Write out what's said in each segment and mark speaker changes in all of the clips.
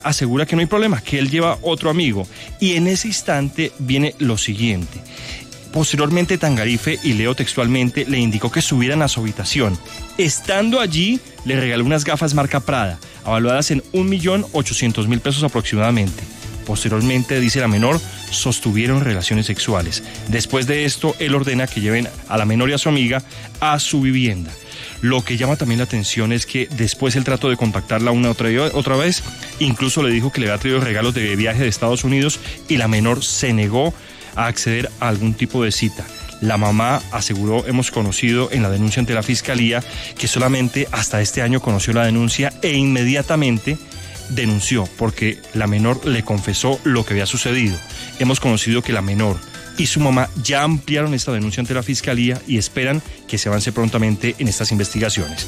Speaker 1: asegura que no hay problema, que él lleva otro amigo. Y en ese instante viene lo siguiente. Posteriormente Tangarife, y leo textualmente, le indicó que subieran a su habitación. Estando allí, le regaló unas gafas marca Prada, avaluadas en 1.800.000 pesos aproximadamente. Posteriormente, dice la menor, sostuvieron relaciones sexuales. Después de esto, él ordena que lleven a la menor y a su amiga a su vivienda. Lo que llama también la atención es que después él trató de contactarla otra vez, incluso le dijo que le había traído regalos de viaje de Estados Unidos y la menor se negó a acceder a algún tipo de cita. La mamá aseguró, hemos conocido en la denuncia ante la Fiscalía, que solamente hasta este año conoció la denuncia e inmediatamente denunció porque la menor le confesó lo que había sucedido. Hemos conocido que la menor y su mamá ya ampliaron esta denuncia ante la Fiscalía y esperan que se avance prontamente en estas investigaciones.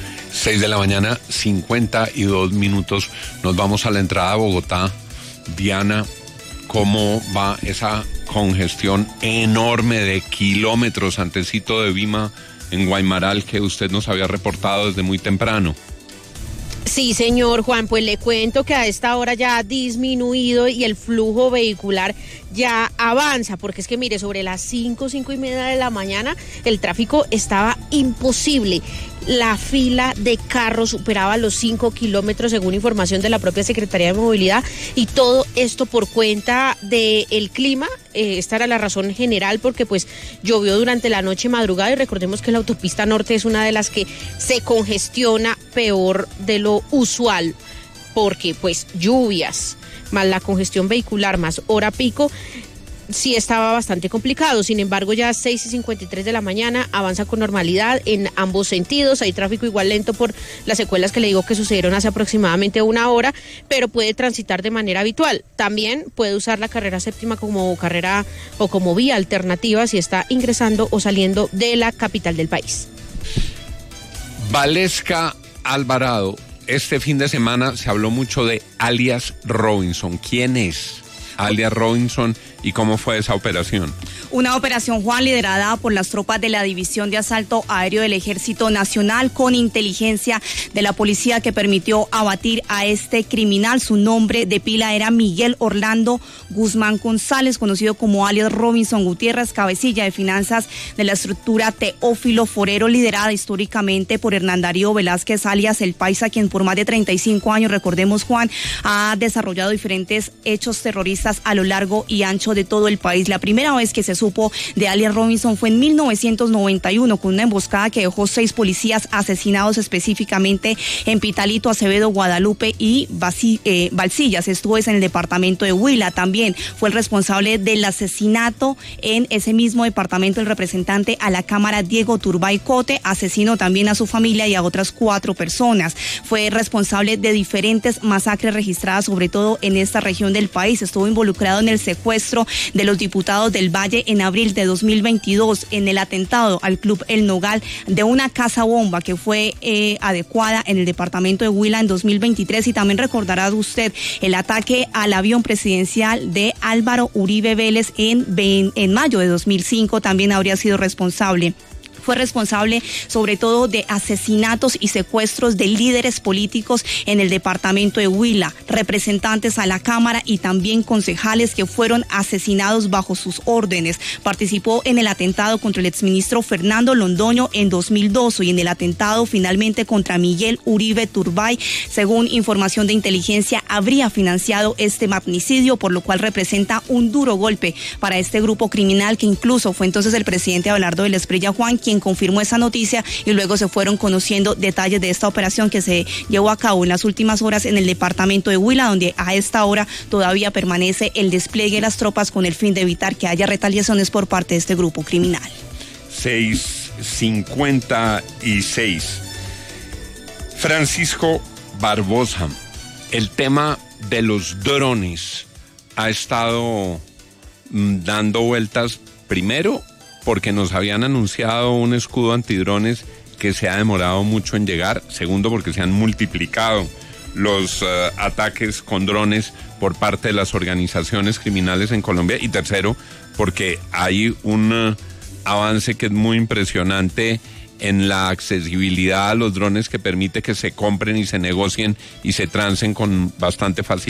Speaker 2: 6:52 a.m. Nos vamos a la entrada a Bogotá. Diana, ¿cómo va esa congestión enorme de kilómetros antecito de Vima en Guaymaral que usted nos había reportado desde muy temprano?
Speaker 3: Sí, señor Juan, pues le cuento que a esta hora ya ha disminuido y el flujo vehicular ya avanza, porque es que mire, sobre las 5:30 de la mañana el tráfico estaba imposible. La fila de carros superaba los 5 kilómetros según información de la propia Secretaría de Movilidad, y todo esto por cuenta del clima. Esta era la razón general, porque pues llovió durante la noche madrugada y recordemos que la autopista norte es una de las que se congestiona peor de lo usual, porque pues lluvias más la congestión vehicular más hora pico, sí estaba bastante complicado. Sin embargo, ya a 6:53 de la mañana avanza con normalidad en ambos sentidos. Hay tráfico igual lento por las secuelas que le digo que sucedieron hace aproximadamente una hora, pero puede transitar de manera habitual. También puede usar la carrera séptima como carrera o como vía alternativa si está ingresando o saliendo de la capital del país.
Speaker 2: Valesca Alvarado, este fin de semana se habló mucho de alias Robinson. ¿Quién es alias Robinson y cómo fue esa operación?
Speaker 4: Una operación, Juan, liderada por las tropas de la División de Asalto Aéreo del Ejército Nacional con inteligencia de la policía, que permitió abatir a este criminal. Su nombre de pila era Miguel Orlando Guzmán González, conocido como alias Robinson Gutiérrez, cabecilla de finanzas de la estructura Teófilo Forero, liderada históricamente por Hernán Darío Velázquez, alias El Paisa, quien por más de 35 años, recordemos, Juan, ha desarrollado diferentes hechos terroristas a lo largo y ancho de todo el país. La primera vez que se supo de alias Robinson fue en 1991, con una emboscada que dejó 6 policías asesinados, específicamente en Pitalito, Acevedo, Guadalupe y Balsillas. Esto es en el departamento de Huila. También fue el responsable del asesinato en ese mismo departamento el representante a la Cámara Diego Turbay Cote, asesinó también a su familia y a otras 4 personas. Fue responsable de diferentes masacres registradas, sobre todo en esta región del país. Estuvo involucrado en el secuestro de los diputados del Valle en abril de 2022, en el atentado al Club El Nogal de una casa bomba que fue adecuada en el departamento de Huila en 2023, y también recordará usted el ataque al avión presidencial de Álvaro Uribe Vélez en mayo de 2005, también habría sido responsable. Fue responsable sobre todo de asesinatos y secuestros de líderes políticos en el departamento de Huila, representantes a la Cámara y también concejales que fueron asesinados bajo sus órdenes. Participó en el atentado contra el exministro Fernando Londoño en 2012 y en el atentado finalmente contra Miguel Uribe Turbay. Según información de inteligencia, habría financiado este magnicidio, por lo cual representa un duro golpe para este grupo criminal, que incluso fue entonces el presidente Abelardo del Espriella, Juan, quien confirmó esa noticia, y luego se fueron conociendo detalles de esta operación que se llevó a cabo en las últimas horas en el departamento de Huila, donde a esta hora todavía permanece el despliegue de las tropas con el fin de evitar que haya retaliaciones por parte de este grupo criminal.
Speaker 2: 6:56. Francisco Barbosa, el tema de los drones ha estado dando vueltas, primero porque nos habían anunciado un escudo antidrones que se ha demorado mucho en llegar. Segundo, porque se han multiplicado los ataques con drones por parte de las organizaciones criminales en Colombia. Y tercero, porque hay un avance que es muy impresionante en la accesibilidad a los drones que permite que se compren y se negocien y se trancen con bastante facilidad.